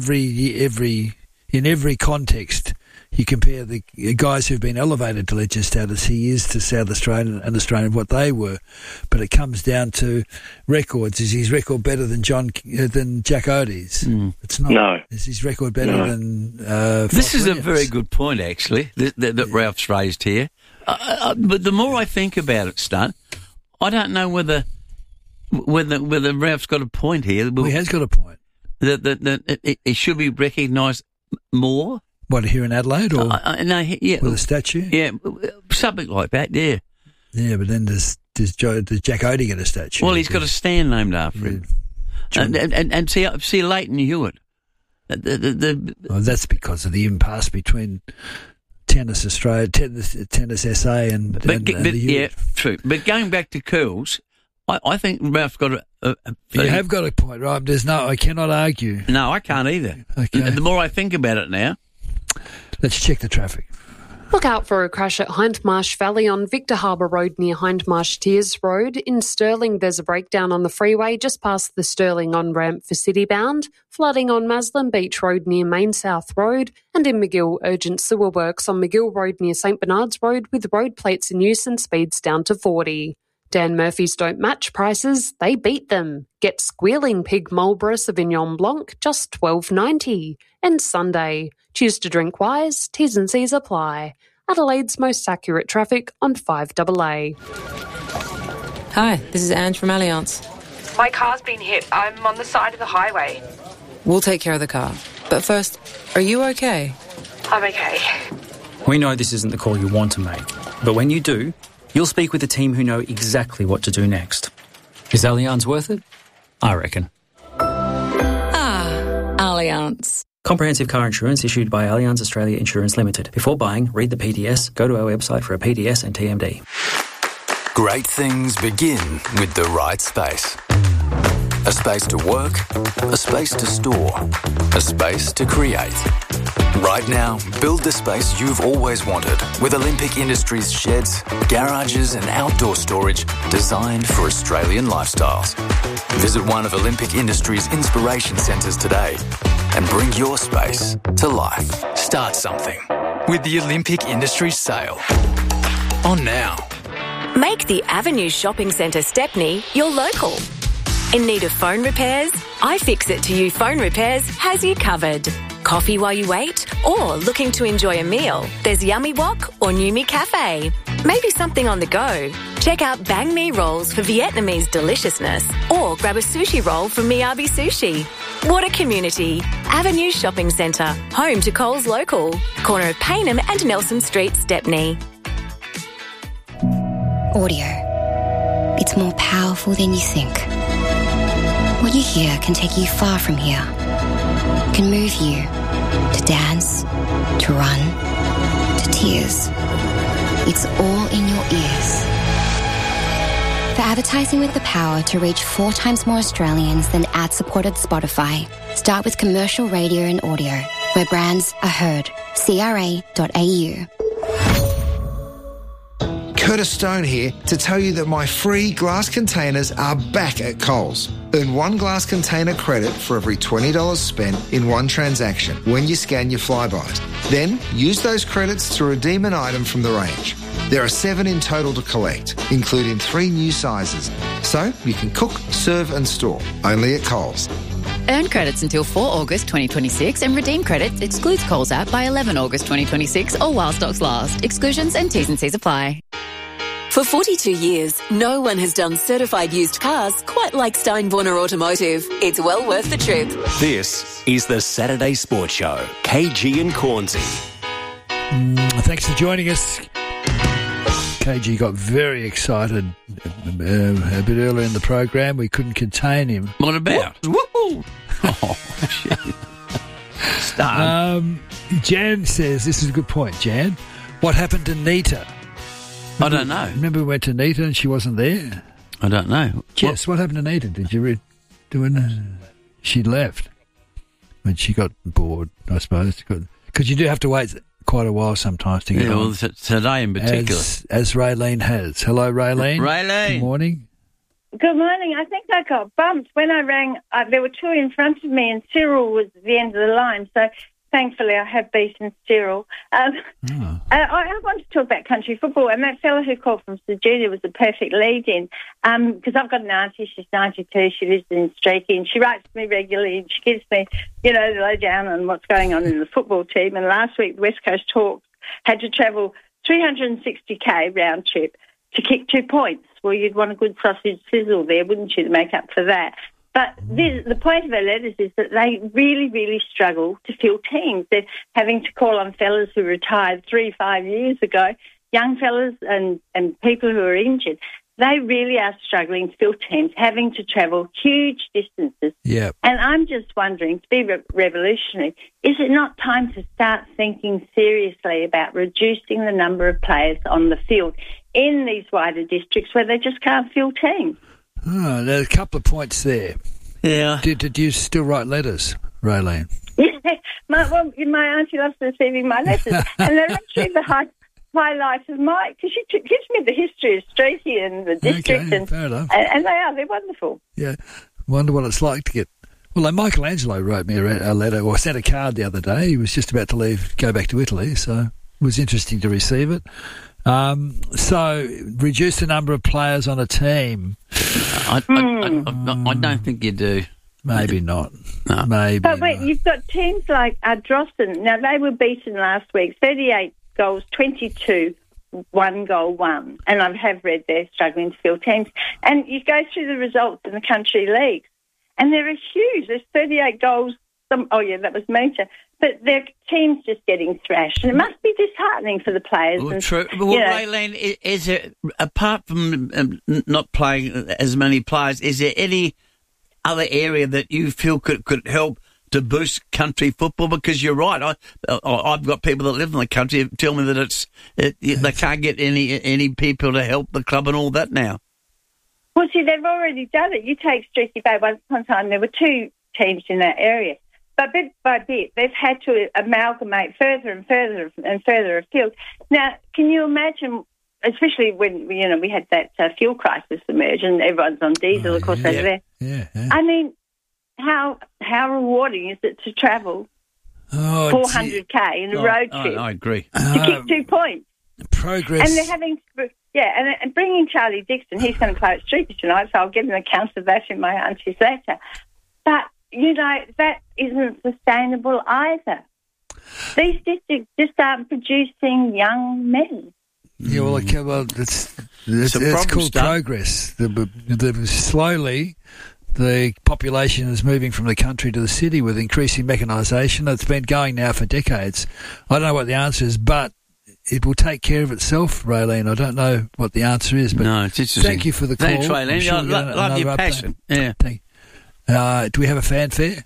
every context, you compare the guys who've been elevated to legend status, he is to South Australian and Australian what they were. But it comes down to records. Is his record better than Jack Oatey's? It's not.
No.
Is his record better than
This is
Williams?
a very good point, actually, that Ralph's raised here. But the more I think about it, Stunt, I don't know whether Ralph's got a point here.
Well, he has got a point.
That it should be recognised more.
What, here in Adelaide, or with a statue?
Yeah, something like that. Yeah.
Yeah, but then does Jack Oatey get a statue?
Well, he's got a stand named after him. And see Leighton Hewitt.
That's because of the impasse between Tennis Australia, Tennis SA, and the
yeah, true. But going back to curls, I think Ralph's got
you have got a point, right? I cannot argue.
No, I can't either.
Okay.
The more I think about it now.
Let's check the traffic.
Look out for a crash at Hindmarsh Valley on Victor Harbour Road near Hindmarsh Tiers Road. In Stirling, there's a breakdown on the freeway just past the Stirling on-ramp for Citybound. Flooding on Maslin Beach Road near Main South Road. And in McGill, urgent sewer works on McGill Road near St Bernard's Road with road plates in use and speeds down to 40. Dan Murphy's don't match prices, they beat them. Get Squealing Pig Marlborough Sauvignon Blanc, just $12.90. And Sunday, choose to drink wise, T's and C's apply. Adelaide's most accurate traffic on 5AA.
Hi, this is Ange from Allianz.
My car's been hit. I'm on the side of the highway.
We'll take care of the car. But first, are you okay?
I'm okay.
We know this isn't the call you want to make, but when you do, you'll speak with a team who know exactly what to do next. Is Allianz worth it? I reckon.
Allianz.
Comprehensive car insurance issued by Allianz Australia Insurance Limited. Before buying, read the PDS, go to our website for a PDS and TMD.
Great things begin with the right space. A space to work, a space to store, a space to create. Right now, build the space you've always wanted with Olympic Industries sheds, garages and outdoor storage designed for Australian lifestyles. Visit one of Olympic Industries' inspiration centres today and bring your space to life. Start something with the Olympic Industries sale. On now.
Make the Avenue Shopping Centre Stepney your local. In need of phone repairs? iFixit2You Phone Repairs has you covered. Coffee while you wait? Or looking to enjoy a meal? There's Yummy Wok or Numi Cafe. Maybe something on the go. Check out Bang Mi rolls for Vietnamese deliciousness. Or grab a sushi roll from Miyabi Sushi. What a community. Avenue Shopping Centre, home to Coles Local. Corner of Payneham and Nelson Street, Stepney.
Audio. It's more powerful than you think. What you hear can take you far from here. Can move you to dance, to run, to tears. It's all in your ears. For advertising with the power to reach 4 times more Australians than ad-supported Spotify, start with commercial radio and audio, where brands are heard. CRA.au.
Curtis Stone here to tell you that my free glass containers are back at Coles. Earn one glass container credit for every $20 spent in one transaction when you scan your Flybuys. Then use those credits to redeem an item from the range. There are 7 in total to collect, including 3 new sizes. So you can cook, serve and store, only at Coles.
Earn credits until 4 August 2026 and redeem credits excludes Coles app by 11 August 2026 or while stocks last. Exclusions and T's and C's apply.
For 42 years, no one has done certified used cars quite like Steinborner Automotive. It's well worth the trip.
This is the Saturday Sports Show. KG and Cornsey.
Thanks for joining us. KG got very excited a bit earlier in the program. We couldn't contain him.
What about? Woo! Oh, shit. Start.
Jan says, this is a good point, Jan. What happened to Nita?
I don't know.
Remember we went to Nita and she wasn't there?
I don't know.
Jess, what happened to Nita? Did you read? She left when she got bored, I suppose. Because you do have to wait quite a while sometimes to get on.
Well, today in particular.
As Raylene has. Hello, Raylene.
Raylene.
Good morning.
Good morning. I think I got bumped. When I rang, there were 2 in front of me and Cyril was at the end of the line, so thankfully I have beaten Cyril. I want to talk about country football, and that fella who called from St Julia was a perfect lead-in, because I've got an auntie, she's 92, she lives in Streaky, and she writes to me regularly, and she gives me, the lowdown on what's going on in the football team. And last week, the West Coast Hawks had to travel 360k round trip to kick 2 points. Well, you'd want a good sausage sizzle there, wouldn't you, to make up for that? But the point of our letters is that they really, really struggle to fill teams. They're having to call on fellas who retired 3-5 years ago, young fellas and people who are injured. They really are struggling to fill teams, having to travel huge distances.
Yeah.
And I'm just wondering, to be revolutionary, is it not time to start thinking seriously about reducing the number of players on the field in these wider districts where they just can't fill teams?
Oh, there's a couple of points there.
Yeah.
Did you still write letters, Raylene?
Yeah. My auntie loves receiving my letters, and they're actually the highlight of because she gives me the history of Streaky and the district.
Okay, fair enough.
And they're wonderful.
Yeah. Wonder what it's like to get... Well, Michelangelo wrote me a letter, or sent a card the other day. He was just about to go back to Italy, so it was interesting to receive it. So, reduce the number of players on a team.
I don't think you do.
Maybe not.
No.
Maybe.
But wait, you've got teams like Drossen. Now, they were beaten last week, 38 goals, 22, 1 goal, 1. And I have read they're struggling to fill teams. And you go through the results in the country leagues, and they're huge. There's 38 goals. That was Meter. But their team's just getting thrashed, and it must be disheartening for the players.
Well, true. Well, Raylene, is there, apart from not playing as many players, is there any other area that you feel could help to boost country football? Because you're right, I've got people that live in the country who tell me that they can't get any people to help the club and all that now.
Well, see, they've already done it. You take Streaky Bay. Once upon a time, there were 2 teams in that area. But bit by bit, they've had to amalgamate further and further and further afield. Now, can you imagine, especially when we had that fuel crisis emerge and everyone's on diesel, of course, over there.
Yeah.
I mean, how rewarding is it to travel 400k in a road trip?
I agree.
To kick 2 points.
Progress.
And they're having to... Yeah, and bringing Charlie Dixon, he's going to play at Streaky tonight, so I'll get an account of that in my auntie's letter. But... that isn't sustainable either. These districts just aren't producing young men.
Yeah, well, it's called progress. Slowly, the population is moving from the country to the city with increasing mechanisation. It's been going now for decades. I don't know what the answer is, but it will take care of itself, Raylene. I don't know what the answer is, but
no, it's interesting.
Thank you for the call.
Thanks, Raylene.
Sure
love your passion. Yeah.
Do we have a fanfare?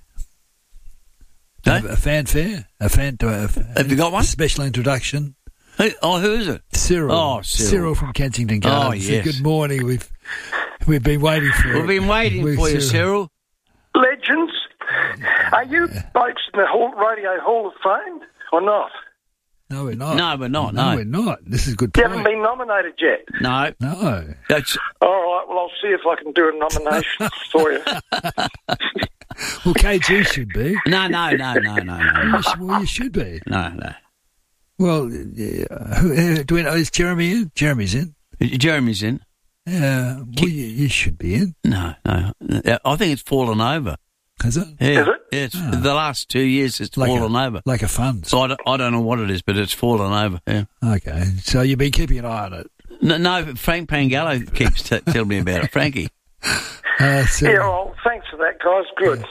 No?
A fanfare?
Have you got one?
A special introduction.
Who is it?
Cyril.
Oh,
Cyril from Kensington Gardens.
Oh, yes.
Good morning. We've been waiting for
We've been waiting for you, Cyril.
Legends. Are you blokes in the Radio Hall of Fame or not?
No, we're not.
No, we're not.
No,
No.
we're not. This is a good
You
point.
haven't been nominated yet.
No.
No.
That's
All right, well, I'll see if I can do a nomination for you.
Well, KG should be.
No.
Well, you should be.
No.
Well, who, do we know? Is Jeremy in? Jeremy's in.
Jeremy's in.
Yeah. Well, you should be in.
No. I think it's fallen over.
Has it?
Yeah.
Is it?
Yeah, it's, the last 2 years it's fallen over.
Like a fund.
So I don't know what it is, but it's fallen over. Yeah.
Okay. So you've been keeping an eye on it.
No, Frank Pangallo keeps telling me about it. Frankie.
Yeah, well, thanks for that, guys. Good.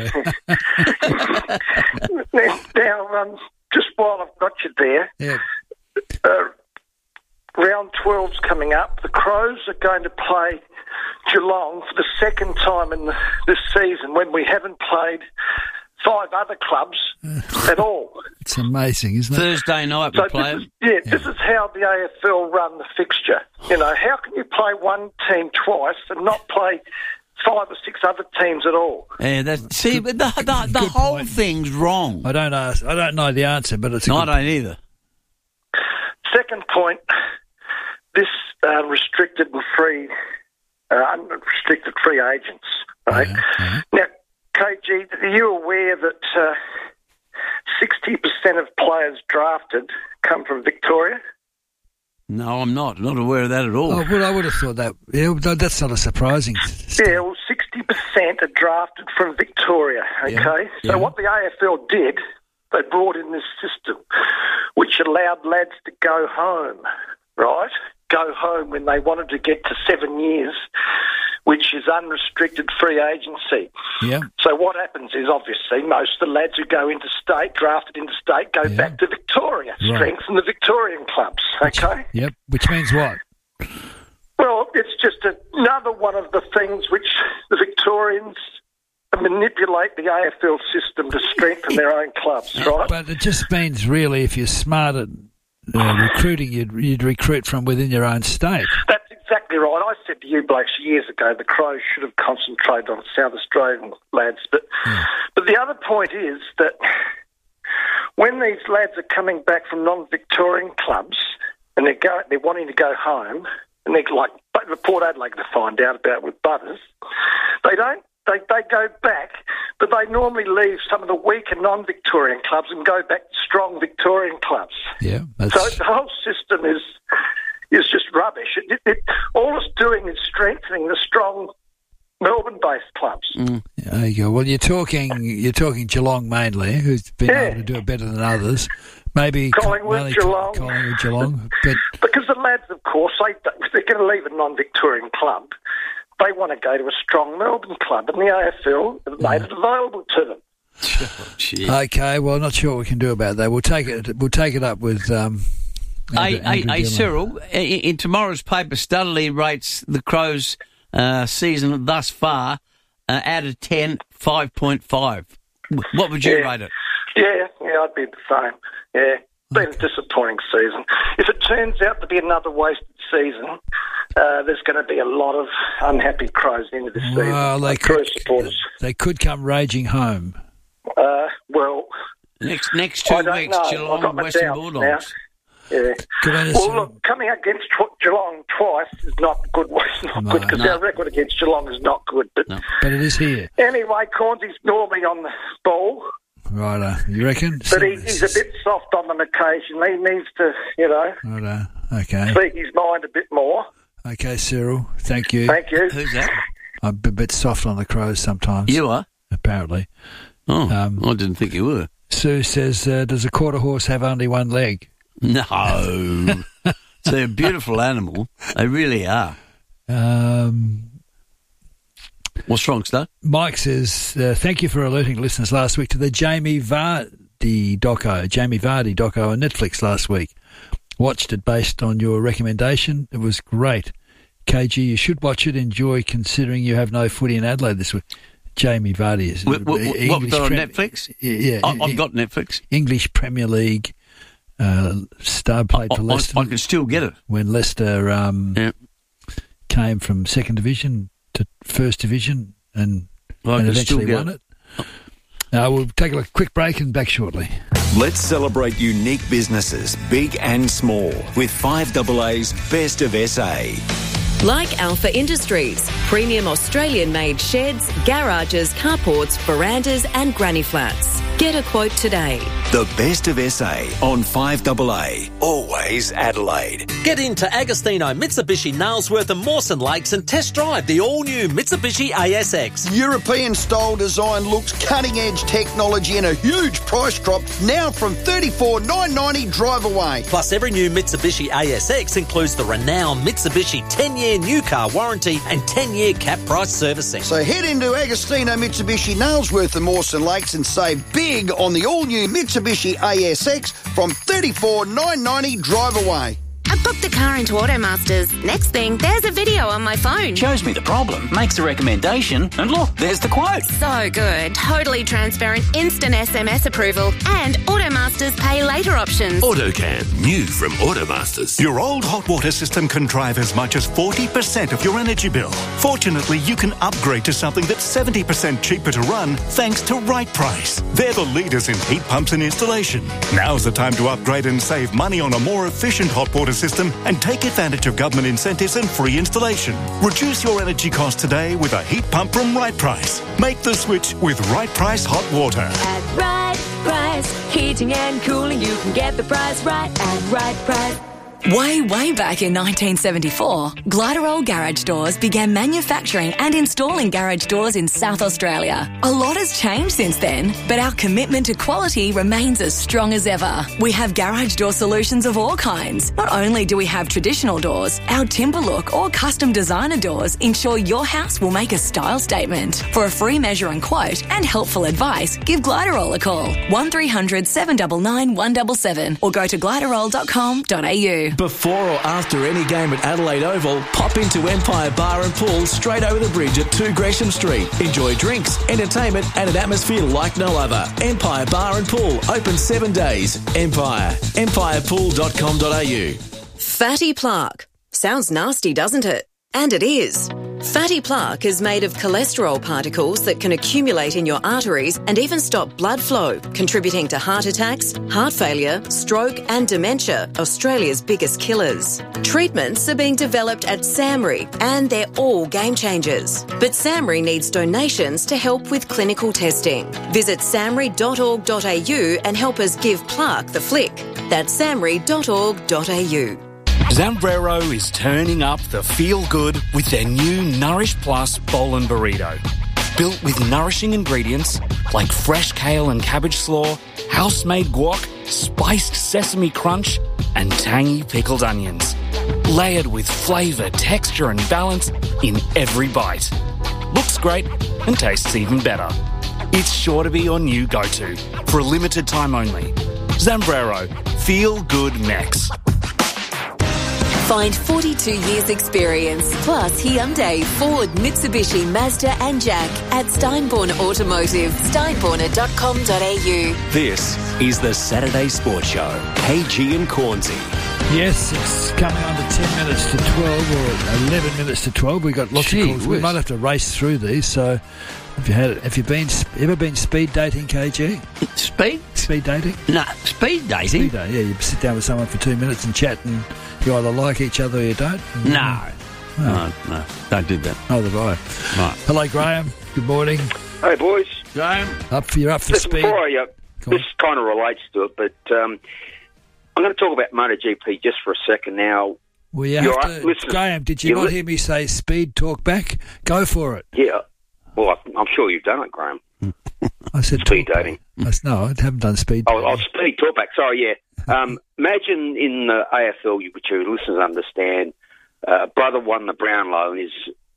Now, just while I've got you there, round 12's coming up. The Crows are going to play Geelong for the second time in this season when we haven't played 5 other clubs at all.
It's amazing, isn't it?
Thursday night we play them.
This is how the AFL run the fixture. You know, how can you play one team twice and not play 5 or 6 other teams at all?
Yeah, but the whole thing's wrong.
I don't know the answer, but it's.
I don't either.
Second point: this restricted and free, unrestricted free agents. Right now, KG, are you aware that 60% of players drafted come from Victoria?
No, I'm not aware of that at all.
Oh, well, I would have thought that. Yeah, that's not a surprising.
Yeah, well, 60% are drafted from Victoria, okay? So what the AFL did, they brought in this system which allowed lads to go home, right? Go home when they wanted to get to 7 years, which is unrestricted free agency.
Yeah.
So what happens is, obviously, most of the lads who go interstate, drafted interstate, go back to Victoria, strengthen the Victorian clubs, okay?
Yep, which means what?
Well, it's just another one of the things which the Victorians manipulate the AFL system to strengthen their own clubs, right?
But it just means, really, if you're smart at recruiting, you'd recruit from within your own state.
That's exactly right. I said to you blokes years ago, the Crows should have concentrated on South Australian lads. But the other point is that when these lads are coming back from non-Victorian clubs and they're wanting to go home, and they're like the Port Adelaide to find out about with Butters, they don't. They go back, but they normally leave some of the weaker non-Victorian clubs and go back to strong Victorian clubs.
Yeah,
so the whole system is just rubbish. All it's doing is strengthening the strong Melbourne-based clubs.
There you go. Well, you're talking Geelong mainly, who's been able to do it better than others. Maybe
Collingwood, Geelong.
But
because the lads, of course, if they're going to leave a non-Victorian club, they want to go to a strong Melbourne club, and the AFL have made it available to them.
Okay, well, not sure what we can do about that. We'll take it up with.
Hey, Cyril, in tomorrow's paper, Studley rates the Crows' season thus far out of 10, 5.5. What would you rate it?
Yeah, I'd be the same. Yeah, been a disappointing season. If it turns out to be another wasted season, there's going to be a lot of unhappy Crows into this season.
Well, they could come raging home.
Well,
next 2 weeks, Geelong, Western Bulldogs.
Yeah. Well, look, coming against Geelong twice is not good. It's not good because our record against Geelong is not good. But
it is here.
Anyway, Cornsy's normally on the ball.
Right, you reckon?
But he's a bit soft on them occasionally. He needs to,
okay.
speak his mind a bit more.
Okay, Cyril, thank you.
Thank you.
Who's that?
I'm a bit soft on the Crows sometimes.
You are?
Apparently.
Oh, I didn't think you were.
Sue says, does a quarter horse have only one leg?
No. They're a beautiful animal. They really are. What's wrong, Stu?
Mike says, thank you for alerting listeners last week to the Jamie Vardy doco on Netflix last week. Watched it based on your recommendation. It was great. KG, you should watch it. Enjoy, considering you have no footy in Adelaide this week. Jamie Vardy is
what on Netflix?
Yeah,
I've got Netflix.
English Premier League star, played for Leicester.
I can still get it
when Leicester came from second division to first division and eventually won it. We'll take a quick break and back shortly.
Let's celebrate unique businesses, big and small, with 5AA's Best of SA.
Like Alpha Industries, premium Australian-made sheds, garages, carports, verandas and granny flats. Get a quote today.
The Best of SA on 5AA. Always Adelaide.
Get into Agostino Mitsubishi Nailsworth and Mawson Lakes and test drive the all-new Mitsubishi ASX.
European-style design looks, cutting-edge technology and a huge price drop now from $34,990 drive away.
Plus, every new Mitsubishi ASX includes the renowned Mitsubishi 10-year new car warranty and 10-year cap price servicing.
So head into Agostino Mitsubishi Nailsworth and Mawson Lakes and save big on the all-new Mitsubishi ASX from $34,990 drive away.
I booked a car into Automasters. Next thing, there's a video on my phone.
Shows me the problem, makes a recommendation, and look, there's the quote.
So good. Totally transparent, instant SMS approval, and Automasters pay later options.
AutoCam, new from Automasters.
Your old hot water system can drive as much as 40% of your energy bill. Fortunately, you can upgrade to something that's 70% cheaper to run thanks to Right Price. They're the leaders in heat pumps and installation. Now's the time to upgrade and save money on a more efficient hot water system and take advantage of government incentives and free installation. Reduce your energy costs today with a heat pump from Right Price. Make the switch with Right Price Hot Water.
At Right Price, heating and cooling, you can get the price right at Right Price. Way back in 1974, Gliderol Garage Doors began manufacturing and installing garage doors in South Australia. A lot has changed since then, but our commitment to quality remains as strong as ever. We have garage door solutions of all kinds. Not only do we have traditional doors, our timber look or custom designer doors ensure your house will make a style statement. For a free measure and quote and helpful advice, give Gliderol a call. 1300 799 177 or go to gliderol.com.au.
Before or after any game at Adelaide Oval, pop into Empire Bar and Pool straight over the bridge at 2 Gresham Street. Enjoy drinks, entertainment and an atmosphere like no other. Empire Bar and Pool, open 7 days. Empire. empirepool.com.au.
Fatty plaque. Sounds nasty, doesn't it? And it is. Fatty plaque is made of cholesterol particles that can accumulate in your arteries and even stop blood flow, contributing to heart attacks, heart failure, stroke and dementia, Australia's biggest killers. Treatments are being developed at SAMRI and they're all game changers. But SAMRI needs donations to help with clinical testing. Visit samri.org.au and help us give plaque the flick. That's samri.org.au.
Zambrero is turning up the feel-good with their new Nourish Plus Bowl and Burrito. Built with nourishing ingredients like fresh kale and cabbage slaw, house-made guac, spiced sesame crunch, and tangy pickled onions. Layered with flavour, texture and balance in every bite. Looks great and tastes even better. It's sure to be your new go-to for a limited time only. Zambrero. Feel good Mex.
Find 42 years experience plus Hyundai, Ford, Mitsubishi, Mazda and Jack at Steinborn Automotive, steinborner.com.au.
This is the Saturday Sports Show. KG and Cornsey.
Yes, it's coming on to 10 minutes to 12 or 11 minutes to 12. We've got lots of calls. We might have to race through these. So, have you ever been speed dating, KG? Speed dating?
No, speed dating?
Yeah, you sit down with someone for 2 minutes and chat and you either like each other or you don't?
No, don't do that.
Neither do I.
Right.
Hello, Graham. Good morning.
Hey, boys.
Graham.
You're up for
Listen,
speed.
Before this kind of relates to it, but I'm going to talk about MotoGP just for a second now.
Well, you have to, Graham, did you not hear me say speed talk back? Go for it.
Yeah. Well, I'm sure you've done it, Graham.
I said
speed dating.
No, I haven't done speed dating.
Oh, speed talk back. Sorry, yeah. Imagine in the AFL, which your listeners understand, brother won the Brownlow and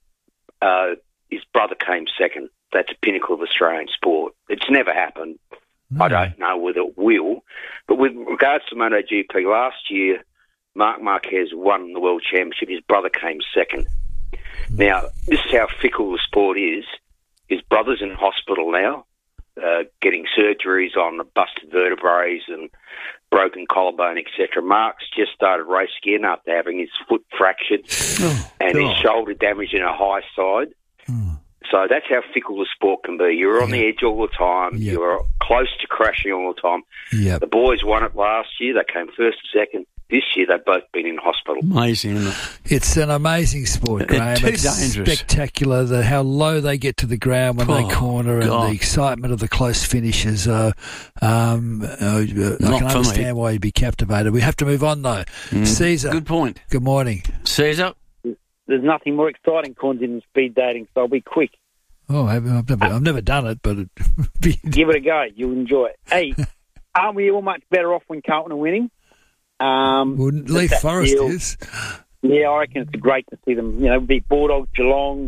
his brother came second. That's a pinnacle of Australian sport. It's never happened. I don't know whether it will. But with regards to MotoGP, last year, Marc Marquez won the World Championship. His brother came second. Now, this is how fickle the sport is. His brother's in hospital now, getting surgeries on the busted vertebrae and broken collarbone, etc. Mark's just started race again after having his foot fractured and his shoulder damaged in a high side. So that's how fickle the sport can be. You're on the edge all the time.
Yep.
You're close to crashing all the time.
Yep.
The boys won it last year. They came first and second. This year, they've both been in hospital.
Amazing, isn't it?
It's an amazing sport, Graham.
Too
it's
dangerous.
Spectacular. How low they get to the ground when they corner,
God.
and the excitement of the close finishes. I can understand why you'd be captivated. We have to move on, though. Caesar.
Good point.
Good morning.
Caesar?
There's nothing more exciting, Condy, than speed dating, so I'll be quick.
Oh, I've never done it, but
give it a go. You'll enjoy it. Hey, aren't we all much better off when Carlton are winning?
Leaf Forest is.
Yeah, I reckon it's great to see them, beat Bulldogs, Geelong,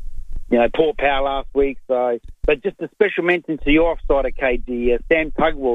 Port Power last week. So, but just a special mention to your offside, KG, Sam Tugwell.